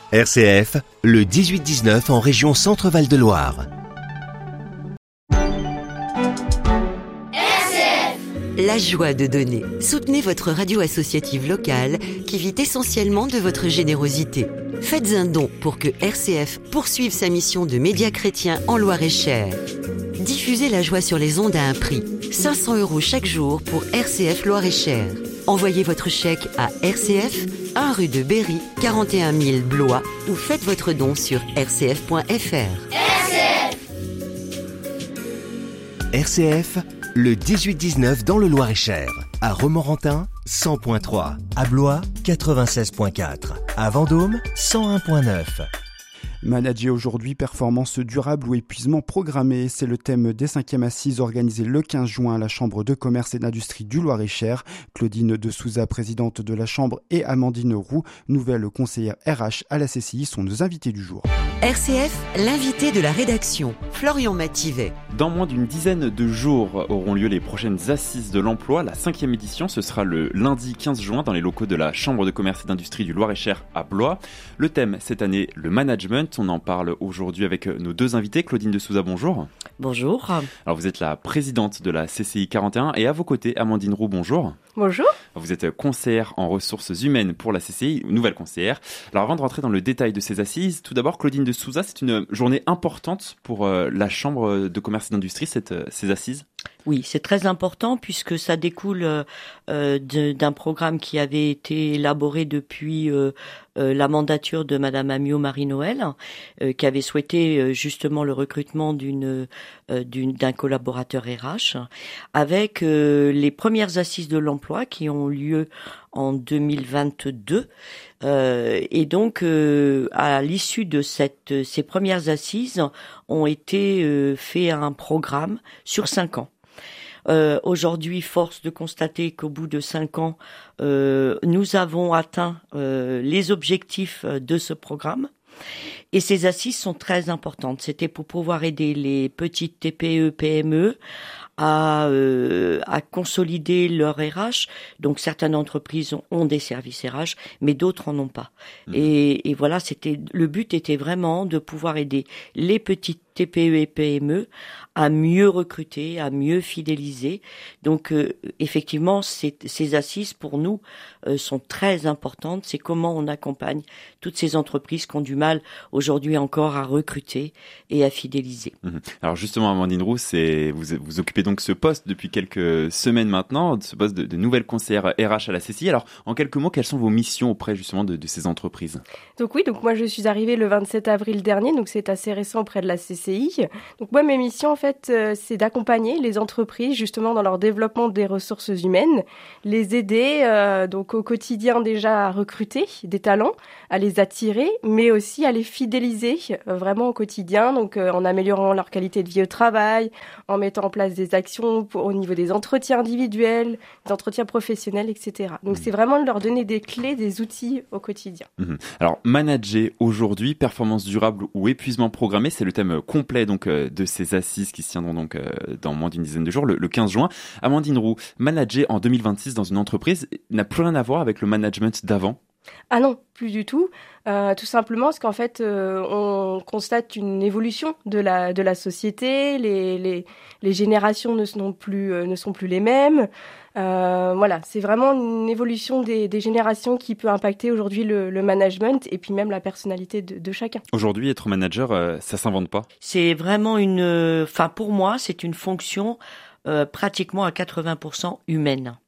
RCF, le 18-19 en région Centre-Val de Loire. La joie de donner. Soutenez votre radio associative locale qui vit essentiellement de votre générosité. Faites un don pour que RCF poursuive sa mission de média chrétien en Loire-et-Cher. Diffusez la joie sur les ondes à un prix. 500 € chaque jour pour RCF Loire-et-Cher. Envoyez votre chèque à RCF, 1 rue de Berry, 41 000 Blois ou faites votre don sur rcf.fr. RCF, le 18-19 dans le Loir-et-Cher. À Romorantin, 100.3. À Blois, 96.4. À Vendôme, 101.9. Manager aujourd'hui, performance durable ou épuisement programmé, c'est le thème des 5e assises organisées le 15 juin à la Chambre de commerce et d'industrie du Loir-et-Cher. Claudine de Souza, présidente de la Chambre, et Amandine Roux, nouvelle conseillère RH à la CCI, sont nos invités du jour. RCF, l'invité de la rédaction, Florian Mativet. Dans moins d'une dizaine de jours auront lieu les prochaines assises de l'emploi. La 5e édition, ce sera le lundi 15 juin dans les locaux de la Chambre de commerce et d'industrie du Loir-et-Cher à Blois. Le thème cette année, le management. On en parle aujourd'hui avec nos deux invités. Claudine de Souza, bonjour. Bonjour. Alors vous êtes la présidente de la CCI 41 et à vos côtés, Amandine Roux, bonjour. Bonjour. Vous êtes conseillère en ressources humaines pour la CCI, nouvelle conseillère. Alors avant de rentrer dans le détail de ces assises, tout d'abord Claudine de Souza, c'est une journée importante pour la Chambre de commerce et d'industrie, ces assises. Oui, c'est très important puisque ça découle d'un programme qui avait été élaboré depuis la mandature de Madame Amiot Marie-Noël, qui avait souhaité justement le recrutement d'un collaborateur RH, avec les premières assises de l'emploi qui ont lieu en 2022. Et donc, à l'issue de ces premières assises, ont été fait un programme sur 5 ans. Aujourd'hui, force de constater qu'au bout de 5 ans, nous avons atteint les objectifs de ce programme. Et ces assises sont très importantes. C'était pour pouvoir aider les petites TPE, PME à consolider leur RH. Donc certaines entreprises ont des services RH, mais d'autres en ont pas. Et voilà, le but était vraiment de pouvoir aider les petites TPE et PME à mieux recruter, à mieux fidéliser. Donc effectivement, ces assises pour nous sont très importantes. C'est comment on accompagne toutes ces entreprises qui ont du mal aujourd'hui encore à recruter et à fidéliser. Alors justement, Amandine Roux, vous occupez donc ce poste depuis quelques semaines maintenant, ce poste de nouvelle conseillère RH à la CCI. Alors en quelques mots, quelles sont vos missions auprès justement de ces entreprises ? Donc moi je suis arrivée le 27 avril dernier, donc c'est assez récent auprès de la CCI. Donc moi mes missions en fait c'est d'accompagner les entreprises justement dans leur développement des ressources humaines, les aider donc au quotidien déjà à recruter des talents, à les attirer, mais aussi à les fidéliser vraiment au quotidien, donc en améliorant leur qualité de vie au travail, en mettant en place des actions au niveau des entretiens individuels, des entretiens professionnels, etc. Donc c'est vraiment de leur donner des clés, des outils au quotidien. Alors manager aujourd'hui, performance durable ou épuisement programmé, c'est le thème complet donc de ces assises qui se tiendront donc dans moins d'une dizaine de jours, le 15 juin. Amandine Roux, manager en 2026 dans une entreprise n'a plus rien à voir avec le management d'avant ? Ah non, plus du tout. Tout simplement parce qu'en fait, on constate une évolution de la société. Les générations ne sont plus les mêmes. Voilà, c'est vraiment une évolution des générations qui peut impacter aujourd'hui le management et puis même la personnalité de chacun. Aujourd'hui, être manager, ça s'invente pas ? C'est vraiment pour moi, c'est une fonction pratiquement à 80% humaine.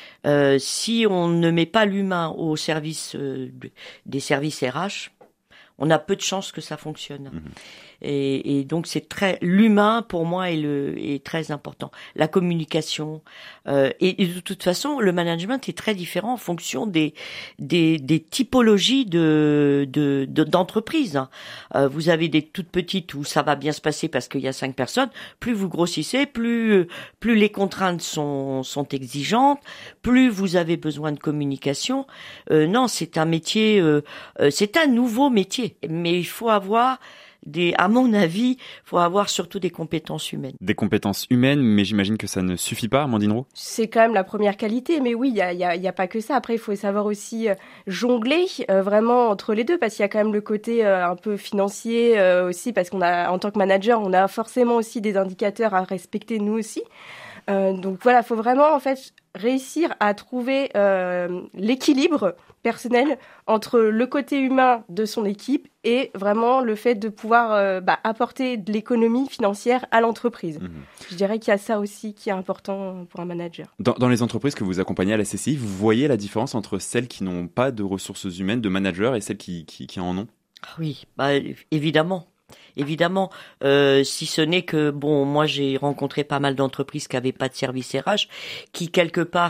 Si on ne met pas l'humain au service des services RH, on a peu de chances que ça fonctionne. Et donc l'humain pour moi est très important. La communication et de toute façon le management est très différent en fonction des typologies d'entreprises. Vous avez des toutes petites où ça va bien se passer parce qu'il y a 5 personnes. Plus vous grossissez, plus les contraintes sont exigeantes, plus vous avez besoin de communication. Non, c'est un métier, c'est un nouveau métier, mais il faut avoir à mon avis, faut avoir surtout des compétences humaines. Des compétences humaines, mais j'imagine que ça ne suffit pas, Amandine Roux? C'est quand même la première qualité, mais oui, il y a pas que ça. Après, il faut savoir aussi jongler vraiment entre les deux, parce qu'il y a quand même le côté un peu financier aussi, parce qu'on a, en tant que manager, on a forcément aussi des indicateurs à respecter nous aussi. Donc voilà, faut vraiment en fait réussir à trouver l'équilibre personnel entre le côté humain de son équipe et vraiment le fait de pouvoir apporter de l'économie financière à l'entreprise. Je dirais qu'il y a ça aussi qui est important pour un manager. Dans les entreprises que vous accompagnez à la CCI, vous voyez la différence entre celles qui n'ont pas de ressources humaines, de managers, et celles qui en ont? Oui, évidemment. Évidemment, si ce n'est que moi j'ai rencontré pas mal d'entreprises qui avaient pas de service RH, qui quelque part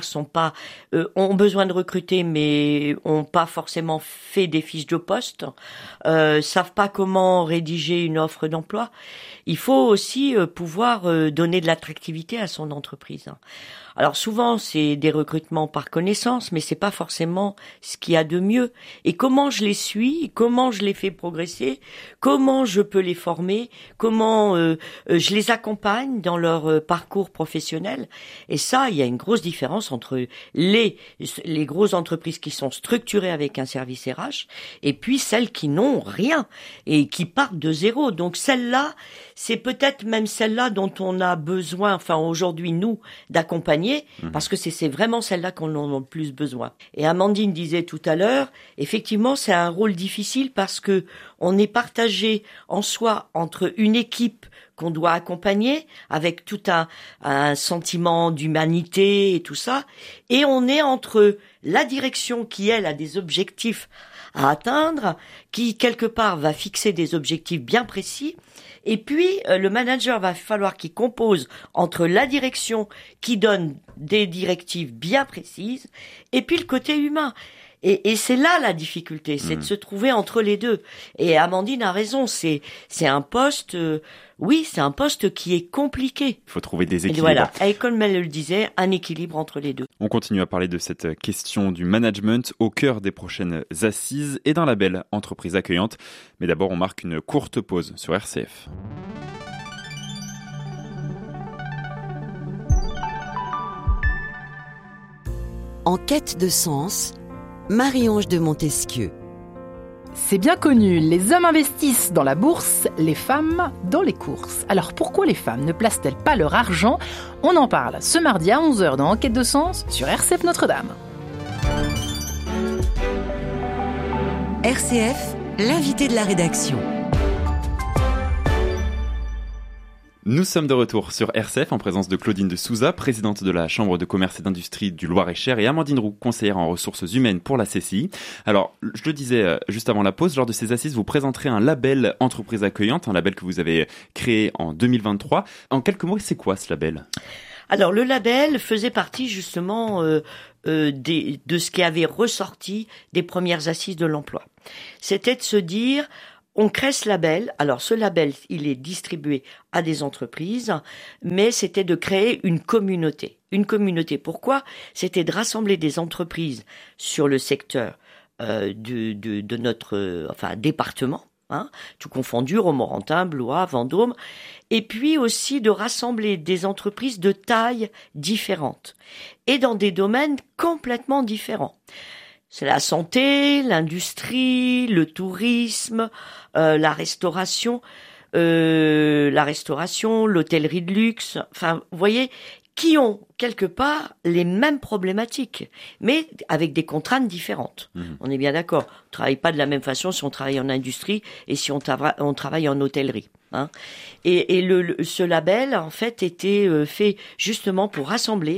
ont besoin de recruter mais ont pas forcément fait des fiches de poste, savent pas comment rédiger une offre d'emploi. Il faut aussi pouvoir donner de l'attractivité à son entreprise. Alors souvent c'est des recrutements par connaissance, mais c'est pas forcément ce qu'il y a de mieux. Et comment je les suis, comment je les fais progresser, comment je peux les former, comment je les accompagne dans leur parcours professionnel. Et ça, il y a une grosse différence entre les grosses entreprises qui sont structurées avec un service RH et puis celles qui n'ont rien et qui partent de zéro. Donc celle-là, c'est peut-être même celle-là dont on a besoin, aujourd'hui nous, d'accompagner, parce que c'est vraiment celle-là qu'on en a le plus besoin. Et Amandine disait tout à l'heure, effectivement, c'est un rôle difficile parce que on est partagé en soi entre une équipe qu'on doit accompagner avec tout un sentiment d'humanité et tout ça, et on est entre la direction qui, elle, a des objectifs à atteindre, qui, quelque part, va fixer des objectifs bien précis, et puis le manager va falloir qu'il compose entre la direction qui donne des directives bien précises, et puis le côté humain. Et c'est là la difficulté, c'est de se trouver entre les deux. Et Amandine a raison, c'est un poste, c'est un poste qui est compliqué. Il faut trouver des équilibres. Et voilà, et comme elle le disait, un équilibre entre les deux. On continue à parler de cette question du management au cœur des prochaines assises et d'un label entreprise accueillante. Mais d'abord, on marque une courte pause sur RCF. En quête de sens, Marie-Ange de Montesquieu. C'est bien connu, les hommes investissent dans la bourse, les femmes dans les courses. Alors pourquoi les femmes ne placent-elles pas leur argent ? On en parle ce mardi à 11h dans Enquête de sens sur RCF Notre-Dame. RCF, l'invité de la rédaction. Nous sommes de retour sur RCF en présence de Claudine de Souza, présidente de la Chambre de commerce et d'industrie du Loir-et-Cher, et Amandine Roux, conseillère en ressources humaines pour la CCI. Alors, je le disais juste avant la pause, lors de ces assises, vous présenterez un label entreprise accueillante, un label que vous avez créé en 2023. En quelques mots, c'est quoi ce label ? Alors, le label faisait partie justement de ce qui avait ressorti des premières assises de l'emploi. C'était de se dire... On crée ce label. Alors, ce label, il est distribué à des entreprises, mais c'était de créer une communauté. Une communauté, pourquoi ? C'était de rassembler des entreprises sur le secteur de notre département, tout confondu, Romorantin, Blois, Vendôme, et puis aussi de rassembler des entreprises de tailles différentes et dans des domaines complètement différents. C'est la santé, l'industrie, le tourisme, la restauration, l'hôtellerie de luxe. Enfin, vous voyez, qui ont quelque part les mêmes problématiques, mais avec des contraintes différentes. On est bien d'accord. On travaille pas de la même façon si on travaille en industrie et si on travaille en hôtellerie. Et ce label, en fait, était fait justement pour rassembler.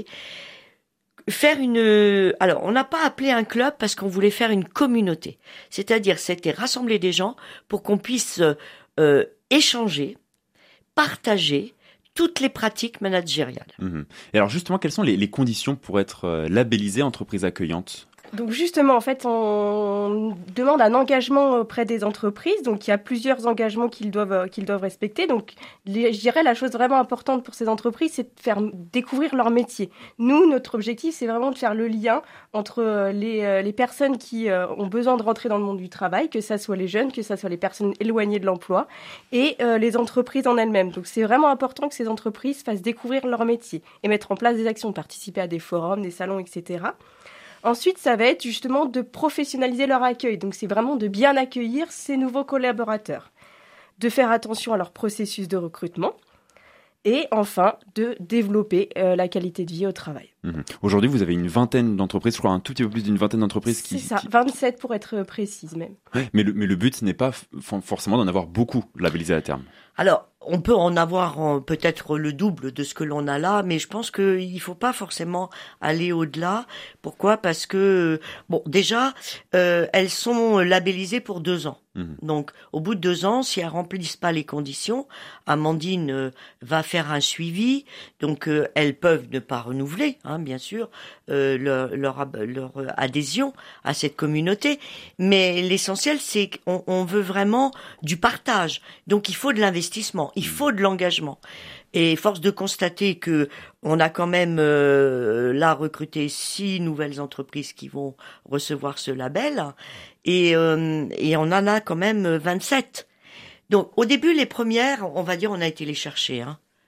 Alors, on n'a pas appelé un club parce qu'on voulait faire une communauté. C'est-à-dire, c'était rassembler des gens pour qu'on puisse échanger, partager toutes les pratiques managériales. Et alors, justement, quelles sont les conditions pour être labellisée entreprise accueillante ? Donc justement, en fait, on demande un engagement auprès des entreprises. Donc il y a plusieurs engagements qu'ils doivent respecter. Donc je dirais la chose vraiment importante pour ces entreprises, c'est de faire découvrir leur métier. Nous, notre objectif, c'est vraiment de faire le lien entre les personnes qui ont besoin de rentrer dans le monde du travail, que ça soit les jeunes, que ça soit les personnes éloignées de l'emploi, et les entreprises en elles-mêmes. Donc c'est vraiment important que ces entreprises fassent découvrir leur métier et mettre en place des actions, participer à des forums, des salons, etc. Ensuite, ça va être justement de professionnaliser leur accueil. Donc, c'est vraiment de bien accueillir ces nouveaux collaborateurs, de faire attention à leur processus de recrutement et enfin, de développer la qualité de vie au travail. Aujourd'hui, vous avez une vingtaine d'entreprises, je crois un tout petit peu plus d'une vingtaine d'entreprises. C'est ça, 27 pour être précise même. Mais le but, ce n'est pas forcément d'en avoir beaucoup labellisés à terme. Alors, on peut en avoir peut-être le double de ce que l'on a là, mais je pense qu'il faut pas forcément aller au-delà. Pourquoi ? Parce que, bon, déjà, elles sont labellisées pour 2 ans. Donc, au bout de 2 ans, si elles remplissent pas les conditions, Amandine va faire un suivi. Donc, elles peuvent ne pas renouveler, bien sûr, leur adhésion à cette communauté. Mais l'essentiel, c'est qu'on veut vraiment du partage. Donc, il faut de l'investissement, il faut de l'engagement. Et force de constater que on a quand même là recruté 6 nouvelles entreprises qui vont recevoir ce label et on en a quand même 27. Donc au début les premières, on va dire on a été les chercher.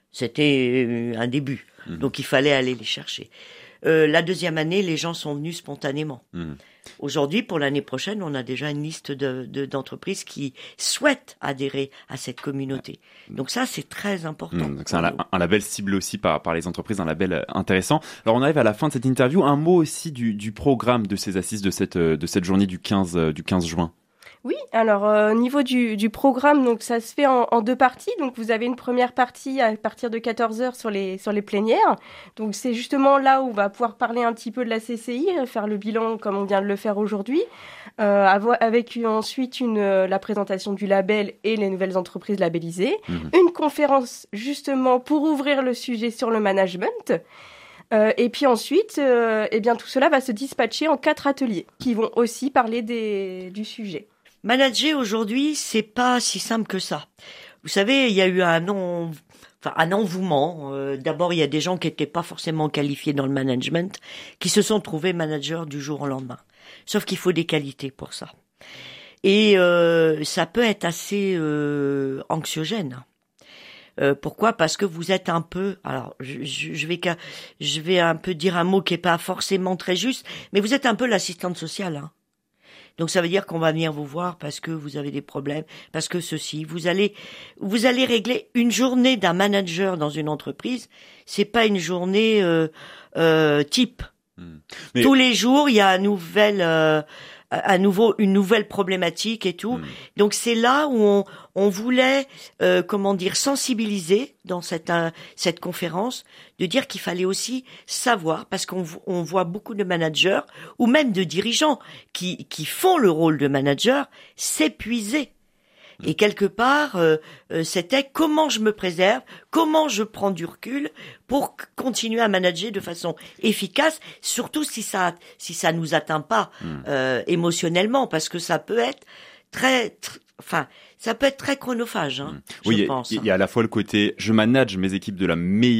C'était un début, donc il fallait aller les chercher. La deuxième année, les gens sont venus spontanément. Aujourd'hui, pour l'année prochaine, on a déjà une liste d'entreprises qui souhaitent adhérer à cette communauté. Donc ça, c'est très important. Donc c'est un label ciblé aussi par les entreprises, un label intéressant. Alors on arrive à la fin de cette interview. Un mot aussi du programme de ces assises de cette journée du 15 juin. Oui, alors au niveau du programme, donc ça se fait en 2 parties. Donc vous avez une première partie à partir de 14h sur les plénières. Donc c'est justement là où on va pouvoir parler un petit peu de la CCI, faire le bilan comme on vient de le faire aujourd'hui, avec ensuite la présentation du label et les nouvelles entreprises labellisées. Une conférence justement pour ouvrir le sujet sur le management. Et puis ensuite, tout cela va se dispatcher en 4 ateliers qui vont aussi parler du sujet. Manager aujourd'hui, c'est pas si simple que ça. Vous savez, il y a eu un envouement. D'abord, il y a des gens qui n'étaient pas forcément qualifiés dans le management, qui se sont trouvés managers du jour au lendemain. Sauf qu'il faut des qualités pour ça. Et ça peut être assez anxiogène. Pourquoi ? Parce que vous êtes un peu, alors je vais un peu dire un mot qui est pas forcément très juste, mais vous êtes un peu l'assistante sociale. Donc ça veut dire qu'on va venir vous voir parce que vous avez des problèmes, parce que ceci, vous allez régler une journée d'un manager dans une entreprise, c'est pas une journée type. Mais... Tous les jours, il y a une nouvelle problématique et tout. Donc c'est là où on voulait sensibiliser dans cette conférence, de dire qu'il fallait aussi savoir, parce qu'on voit beaucoup de managers ou même de dirigeants qui font le rôle de manager s'épuiser. Et quelque part, c'était comment je me préserve, comment je prends du recul pour continuer à manager de façon efficace, surtout si ça nous atteint pas émotionnellement, parce que ça peut être très chronophage, je pense. Il y a à la fois le côté je manage mes équipes de la meilleure